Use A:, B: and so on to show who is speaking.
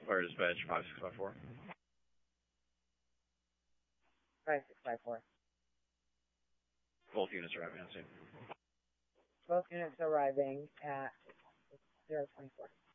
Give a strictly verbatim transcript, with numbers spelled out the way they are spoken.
A: Fire dispatch five six five four.
B: five six five four.
A: Both units arriving on scene.
B: Both units arriving at zero twenty-four.